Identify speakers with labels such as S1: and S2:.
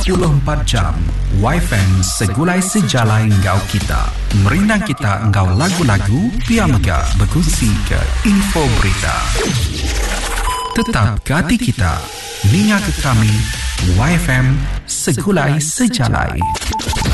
S1: 24 jam. YFM segulai sejalai engkau kita. Merindang kita engkau lagu-lagu, pia mega berkongsi ke info berita. Tetap ke hati kita, ninga ke kami. YFM segulai sejalai.